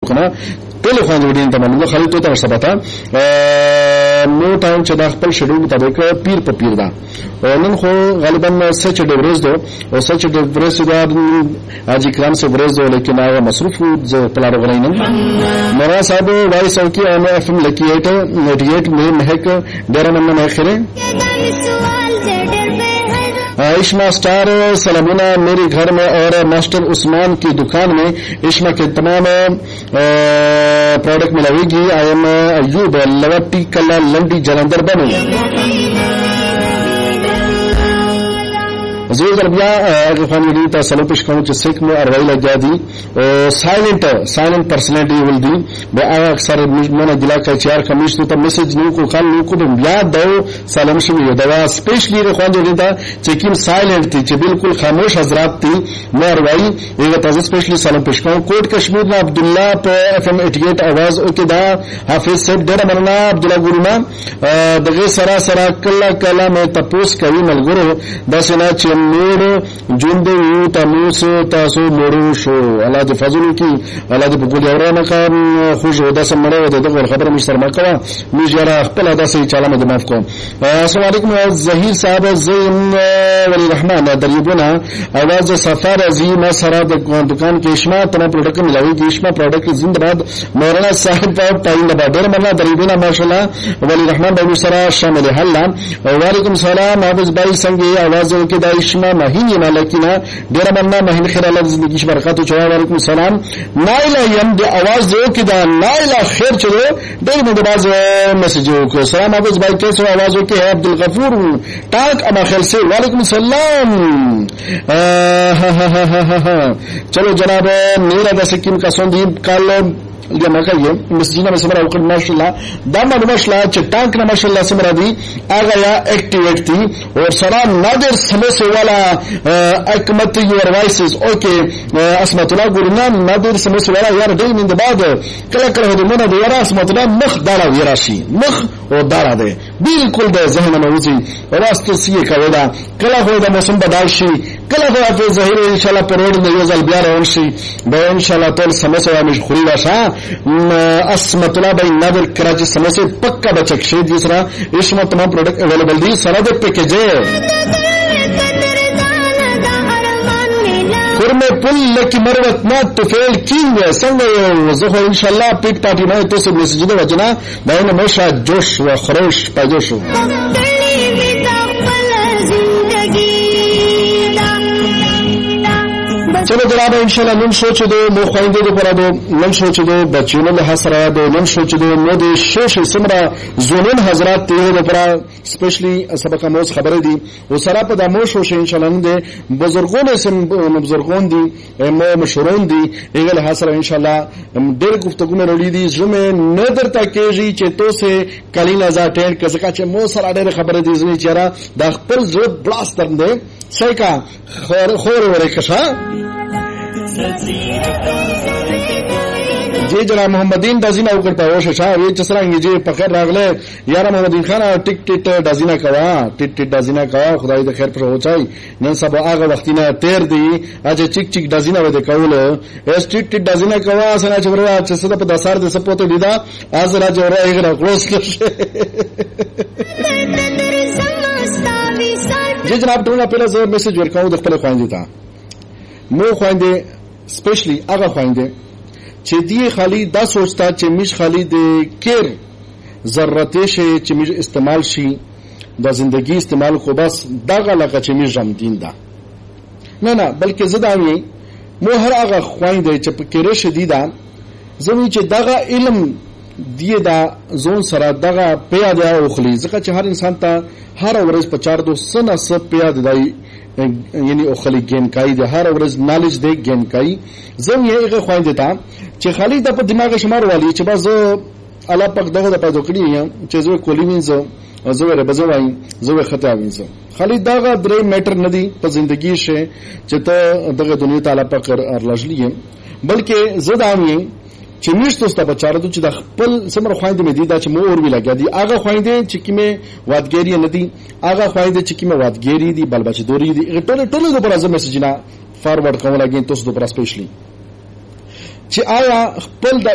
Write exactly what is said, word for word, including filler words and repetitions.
کنه ټول خوان وړین ته منو خالد ته تاسو پتا نو ټاون چې د خپل شډول مطابق پیر په پیر دا نن خو غالبا سچ ډیورز دو او سچ ډیورز دا اج کرام سے ورز دو لیکن هغه مصروف ز پلار غلین مرا صاحب وایس او کی ایم ایف لکی ایٹ نائنٹی ایٹ میں مہک ډیر من نه خره عشما स्टार सलामुना मेरे घर में और मास्टर उस्मान की दुकान में इश्मा के तमाम प्रोडक्ट मिलेगी। आई एम अयूब लवटी कला लंडी जलंधर बनो زه در بیا هغه فاميلي ته سلام پېښ کوم چې سیک مو اروي لګیا دي او سایلنت سایلنت پرسنالټي ول دي به هغه اکثر مونږ دلا کې چار کمیش ته میسج نو کو کال نو کو بیا دو سلام شوی دا سپیشلی رخوان دي دا چې کوم سایلنت دي چې بالکل خاموش حضرات دي مو اروي هغه تاسو سپیشلی سلام پېښ کوم کوټ کشمیر نه عبد الله په اف ام اٹھاسی आवाज او کې دا حافظ صاحب ډېر مننه عبد الله ګورما دغه سرا سرا کله کله مې تپوس کوي ملګرو دا سنا چې نور جوند یو تاسو تاسو مورو شو الله دې فضل کی الله دې بګول اورانه کا خوش ودا سمره ودا دغه خبره مشترک ما کوا مې جره خپل داسې چاله مې معاف کوم السلام علیکم زهیر صاحب زین ولی رحمان دریبونه आवाज سفر ازي ما سره د دکان کې اشما تمام پروډکټ ملاوي اشما پروډکټ زنده‌باد مولانا صاحب په پاین د ډېر مننه دریبونه ماشاءالله ولی رحمان به سره شامل حل وعلیکم السلام حافظ بھائی څنګه आवाज وکي د اشما مهینه ملکینا ډیر مننه مهین خیر الله زندگی برکات او وعلیکم السلام نایلا یم د आवाज دیو کې دا نایلا خیر چلو ډیر مو د باز میسج وکړ سلام حافظ بھائی کیسو आवाज وکي ہے عبد الغفور ٹاک اما خیر سے وعلیکم السلام چلو جناب میرا د سکیم کا سوندین کال یا مګه مسجدنا مسمره وکړ ماشاءالله دا ماشاءالله چې ټانک نه ماشاءالله سمره دي هغه یا اکټیویټ دي او سره نادر سمسه والا اکمت یور وایسز اوکے اسمت الله ګورنا نادر سمسه والا یار دې من بعد کله کله د مونږ د یار اسمت الله مخ دارا وراشي مخ او دارا ده بالکل د ذهن موزي واسطه سی کوي دا کله خو د موسم بدل شي کله خو په ظاهر ان شاء الله پروړ نه یو ځل بیا راول شي به ان شاء الله ټول سمسه والا مش خوري راشه اسمت الله بھائی نادر کراچی سمسے پکا بچک شے دوسرا اس میں تمام پروڈکٹ اویلیبل دی سرد پیکج ہے قرمه پل لکی مروت نات تفعیل کینگ سنگ زخو انشاءاللہ پیٹ پارٹی میں تو سے مسجد وجنا بین موشا جوش و خروش پیجوشو چلو جناب انشاءالله نن سوچ دو مو خويندې د پره دو نن سوچ دو بچونو له حسره دو نن سوچ دو نو د شوش سمرا زونن حضرات ته د پره سپیشلی سبق موز خبره دي او سره په د مو شوش انشاءالله نن د بزرګونو سم بزرګون دي مو مشورون دي هغه حسره انشاءالله ډېر گفتگو مې وروړي دي زمه نظر تا کېږي چې تو سه کلینا ز اټینډ کزکه چې مو سره ډېر خبره دي زمي چیرې د خپل زړه بلاستر دی سایکا خور خور ورکشا جی جناب محمدین دازینا وکړه او ششا وی چې څنګه جی په خیر راغله یار محمدین خان ټیک ټیک دازینا کوا ټیک ټیک دازینا کوا خدای دې خیر پر وچای نن سبا هغه وختینه تیر دی اجه چیک چیک دازینا و دې کول اس ټیک ټیک دازینا کوا سره چې ورا چې څه په داسار دې سپوته لیدا از راځه ورا یې کلوز کړه جی جناب ټول په لاسه میسج ورکاو د خپل خويندې ته مو خويندې سپیشلی هغه خويندې چې دی خالی دا سوچتا چې مش خالی د کیر ضرورت شي چې مش استعمال شي د زندگی استعمال کو بس دغه لکه چې مش جام دین دا نه نه بلکې زداوی مو هر هغه خويندې چې په کېره شدیدا زمي چې دغه علم دی دا زون سره دغه پیاده او خلی ځکه چې هر انسان ته هر ورځ په چار دو سنه سب پیاده دی یعنی او خلی گین کای د هر ورځ نالج دی گین کای زم یې هغه خويندې ته چې خالی د په دماغ شمار والی چې بس الله پاک دغه د پیدا کړی یم چې زه کولی وینځم او زه ور بزوای زه خطا وینځم خالی دغه درې میټر ندی په ژوندۍ شه چې ته دغه دنیا تعالی پاک ارلجلی بلکې زدامي چې میشتو ست په چارو چې د خپل سمر خويندې مې دي دا چې مو اور وی لګیا دي هغه خويندې چې کیمه وادګيري نه دي هغه خويندې چې کیمه وادګيري دي بل بچ دوري دي ټول ټول د پر ازم میسج نه فارورډ کوم لګین تاسو د پر سپیشلی چې آیا خپل د